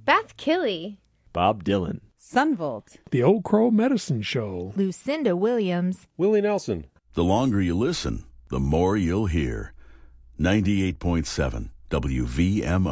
Beth Killy, Bob Dylan, Sunvolt, The Old Crow Medicine Show, Lucinda Williams, Willie Nelson. The longer you listen, the more you'll hear. 98.7 WVMO.